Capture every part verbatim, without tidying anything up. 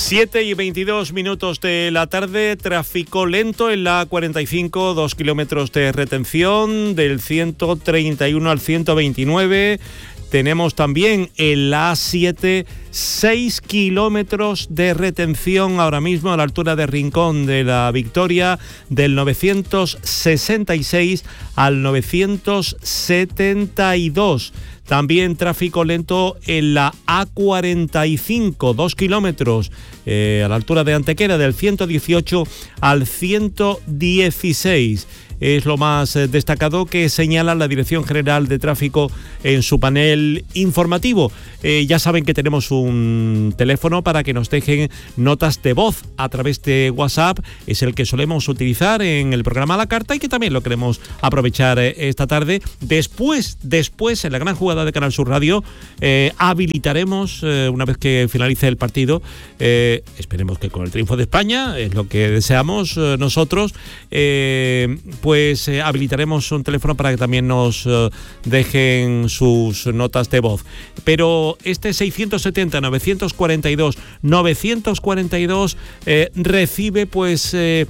siete y veintidós minutos de la tarde, tráfico lento en la A cuarenta y cinco, dos kilómetros de retención del ciento treinta y uno al ciento veintinueve. Tenemos también en la A siete, seis kilómetros de retención ahora mismo a la altura de Rincón de la Victoria, del novecientos sesenta y seis al novecientos setenta y dos. También tráfico lento en la A cuarenta y cinco, dos kilómetros eh, a la altura de Antequera, del ciento dieciocho al ciento dieciséis. Es lo más destacado que señala la Dirección General de Tráfico en su panel informativo. Eh, ya saben que tenemos un teléfono para que nos dejen notas de voz a través de WhatsApp. Es el que solemos utilizar en el programa a la carta y que también lo queremos aprovechar esta tarde. Después, después en la gran jugada de Canal Sur Radio, eh, habilitaremos, eh, una vez que finalice el partido, eh, esperemos que con el triunfo de España, es lo que deseamos eh, nosotros, eh, pues eh, habilitaremos un teléfono para que también nos eh, dejen sus notas de voz. Pero este seiscientos setenta, novecientos cuarenta y dos, novecientos cuarenta y dos eh, recibe pues eh,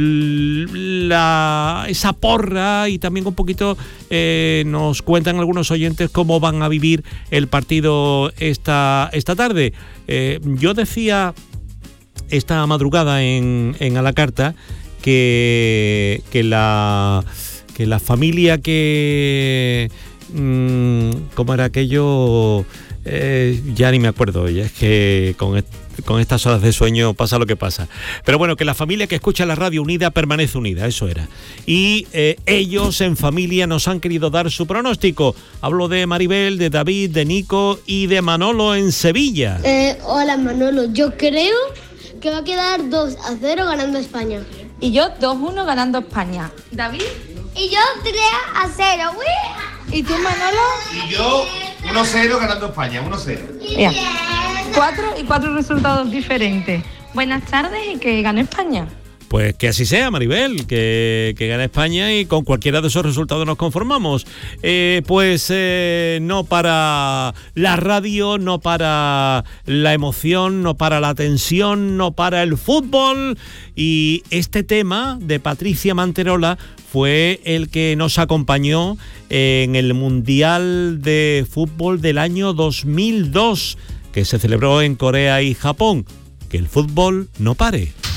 la, esa porra, y también un poquito eh, nos cuentan algunos oyentes cómo van a vivir el partido esta, esta tarde. Eh, yo decía esta madrugada en, en A la Carta que, que, la, que la familia que... Mmm, ¿cómo era aquello? Eh, ya ni me acuerdo, ya es que con, est- con estas horas de sueño pasa lo que pasa. Pero bueno, que la familia que escucha la radio unida permanece unida, eso era. Y eh, ellos en familia nos han querido dar su pronóstico. Hablo de Maribel, de David, de Nico y de Manolo en Sevilla. Eh, hola Manolo, yo creo que va a quedar dos a cero ganando España. Y yo dos uno ganando España. ¿David? Y yo tres a cero. ¿Y tú, Manolo? Y yo uno cero ganando España, uno cero. Bien. Cuatro y cuatro resultados diferentes. Buenas tardes y que gane España. Pues que así sea, Maribel, que, que gane España, y con cualquiera de esos resultados nos conformamos. Eh, pues eh, no para la radio, no para la emoción, no para la tensión, no para el fútbol. Y este tema de Patricia Manterola fue el que nos acompañó en el Mundial de Fútbol del año dos mil dos, que se celebró en Corea y Japón. Que el fútbol no pare.